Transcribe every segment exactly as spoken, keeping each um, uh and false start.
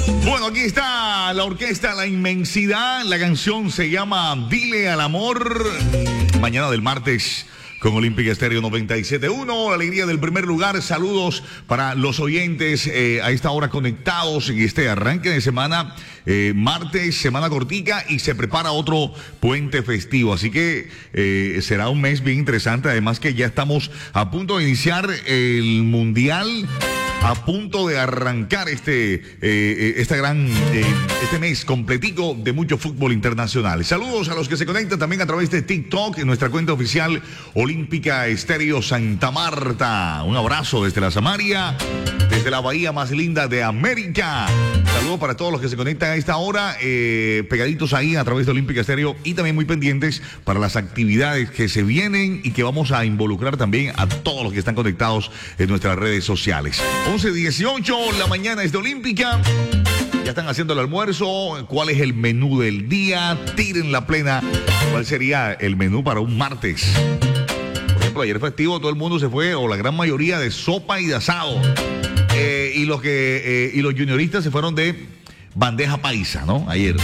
Bueno, aquí está la orquesta La Inmensidad. La canción se llama Dile al Amor. Mañana del martes con Olímpica Estéreo noventa y siete punto uno. La alegría del primer lugar. Saludos para los oyentes eh, a esta hora conectados en este arranque de semana. Eh, martes, semana cortica, y se prepara otro puente festivo. Así que eh, será un mes bien interesante. Además que ya estamos a punto de iniciar el Mundial. A punto de arrancar este, eh, este gran, eh, este mes completico de mucho fútbol internacional. Saludos a los que se conectan también a través de TikTok en nuestra cuenta oficial Olímpica Estéreo Santa Marta. Un abrazo desde la Samaria, desde la bahía más linda de América. Saludos para todos los que se conectan a esta hora, eh, pegaditos ahí a través de Olímpica Estéreo, y también muy pendientes para las actividades que se vienen y que vamos a involucrar también a todos los que están conectados en nuestras redes sociales. once dieciocho, la mañana es de Olímpica. Ya están haciendo el almuerzo. ¿Cuál es el menú del día? Tiren la plena. ¿Cuál sería el menú para un martes? Por ejemplo, ayer festivo, todo el mundo se fue, o la gran mayoría, de sopa y de asado. Eh, y los que eh, y los junioristas se fueron de bandeja paisa, ¿no? Ayer.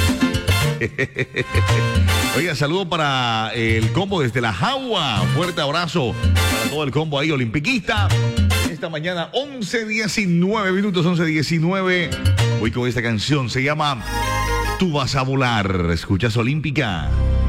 Oiga, saludo para el combo desde La Jagua. Fuerte abrazo para todo el combo ahí olimpiquista. Esta mañana, once diecinueve minutos, once diecinueve. Voy con esta canción, se llama Tú vas a volar. Escuchas Olímpica.